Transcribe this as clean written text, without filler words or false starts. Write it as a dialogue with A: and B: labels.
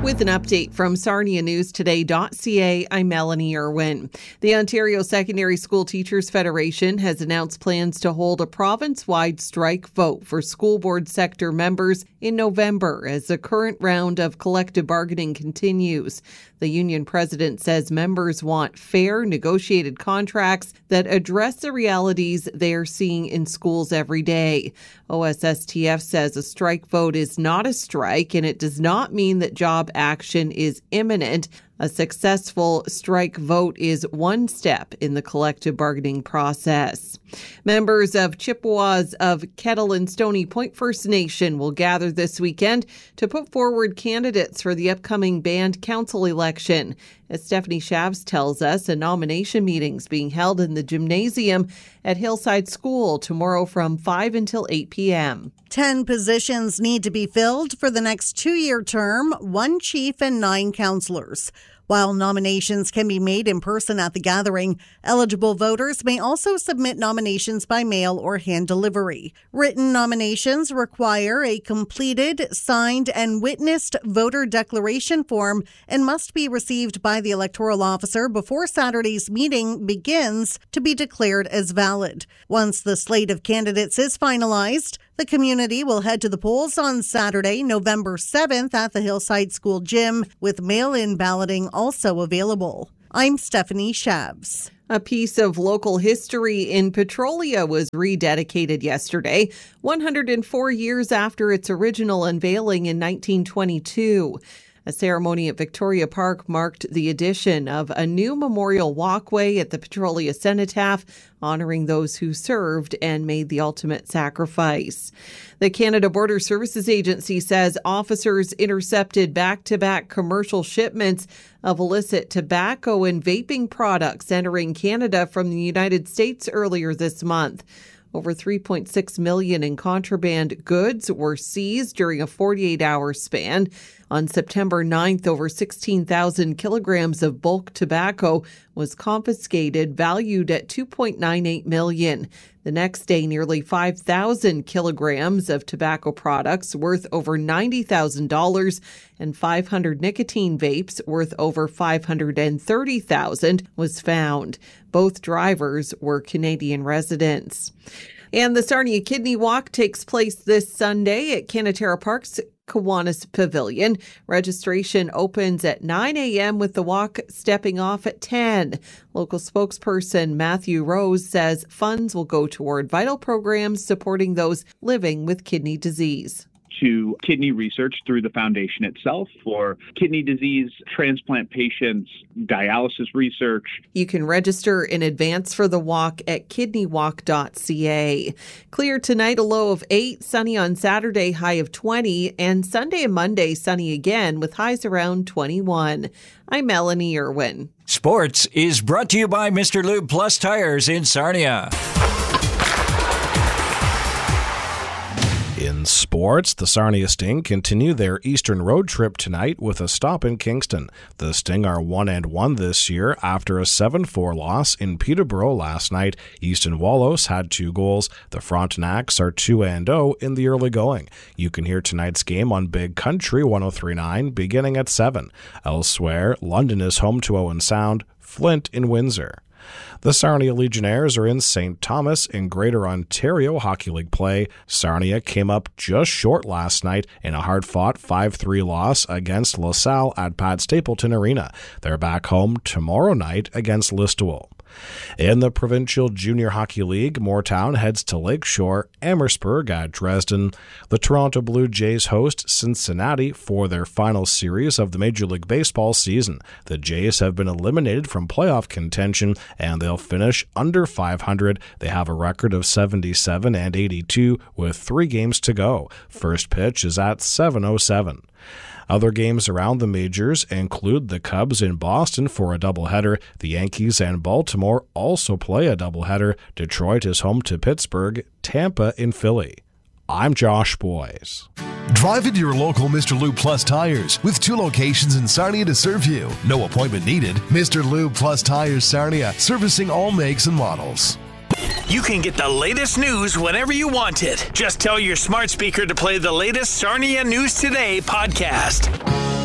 A: With an update from SarniaNewsToday.ca, I'm Melanie Irwin. The Ontario Secondary School Teachers Federation has announced plans to hold a province-wide strike vote for school board sector members in November as the current round of collective bargaining continues. The union president says members want fair, negotiated contracts that address the realities they are seeing in schools every day. OSSTF says a strike vote is not a strike, and it does not mean that job action is imminent. A successful strike vote is one step in the collective bargaining process. Members of Chippewas of Kettle and Stony Point First Nation will gather this weekend to put forward candidates for the upcoming band council election. As Stephanie Shavs tells us, a nomination meeting is being held in the gymnasium at Hillside School tomorrow from 5 until 8 p.m.
B: 10 positions need to be filled for the next 2-year term, 1 chief and 9 councillors. While nominations can be made in person at the gathering, eligible voters may also submit nominations by mail or hand delivery. Written nominations require a completed, signed, and witnessed voter declaration form and must be received by the electoral officer before Saturday's meeting begins to be declared as valid. Once the slate of candidates is finalized, the community will head to the polls on Saturday, November 7th at the Hillside School Gym, with mail-in balloting also available. I'm Stephanie Shavs.
A: A piece of local history in Petrolia was rededicated yesterday, 104 years after its original unveiling in 1922. A ceremony at Victoria Park marked the addition of a new memorial walkway at the Petrolia Cenotaph, honoring those who served and made the ultimate sacrifice. The Canada Border Services Agency says officers intercepted back-to-back commercial shipments of illicit tobacco and vaping products entering Canada from the United States earlier this month. Over $3.6 million in contraband goods were seized during a 48-hour span. On September 9th, over 16,000 kilograms of bulk tobacco was confiscated, valued at $2.98 million. The next day, nearly 5,000 kilograms of tobacco products worth over $90,000 and 500 nicotine vapes worth over $530,000 was found. Both drivers were Canadian residents. And the Sarnia Kidney Walk takes place this Sunday at Canaterra Park's Kiwanis Pavilion. Registration opens at 9 a.m. with the walk stepping off at 10. Local spokesperson Matthew Rose says funds will go toward vital programs supporting those living with kidney disease.
C: To kidney research through the foundation itself for kidney disease, transplant patients, dialysis research.
A: You can register in advance for the walk at kidneywalk.ca. Clear tonight, a low of 8, sunny on Saturday, high of 20, and Sunday and Monday, sunny again with highs around 21. I'm Melanie Irwin.
D: Sports is brought to you by Mr. Lube Plus Tires in Sarnia.
E: In sports, the Sarnia Sting continue their Eastern road trip tonight with a stop in Kingston. The Sting are 1-1 this year after a 7-4 loss in Peterborough last night. Easton Wallos had 2 goals. The Frontenacs are 2-0 in the early going. You can hear tonight's game on Big Country 103.9 beginning at 7. Elsewhere, London is home to Owen Sound, Flint in Windsor. The Sarnia Legionnaires are in St. Thomas in Greater Ontario Hockey League play. Sarnia came up just short last night in a hard-fought 5-3 loss against LaSalle at Pat Stapleton Arena. They're back home tomorrow night against Listowel. In the Provincial Junior Hockey League, Moortown heads to Lakeshore, Amherstburg at Dresden. The Toronto Blue Jays host Cincinnati for their final series of the Major League Baseball season. The Jays have been eliminated from playoff contention, and they'll finish under 500. They have a record of 77-82 with 3 games to go. First pitch is at 7:07. Other games around the majors include the Cubs in Boston for a doubleheader. The Yankees and Baltimore also play a doubleheader. Detroit is home to Pittsburgh, Tampa in Philly. I'm Josh Boyes.
F: Drive into your local Mr. Lube Plus Tires with 2 locations in Sarnia to serve you. No appointment needed. Mr. Lube Plus Tires Sarnia, servicing all makes and models.
G: You can get the latest news whenever you want it. Just tell your smart speaker to play the latest Sarnia News Today podcast.